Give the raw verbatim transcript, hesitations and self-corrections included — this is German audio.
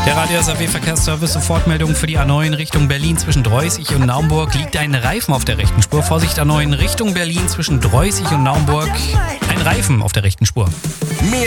Der Radio S R W Verkehrsservice, Sofortmeldung für die A neun Richtung Berlin zwischen Dreußig und Naumburg. Liegt ein Reifen auf der rechten Spur. Vorsicht, A neun Richtung Berlin zwischen Dreußig und Naumburg. Ein Reifen auf der rechten Spur. Mehr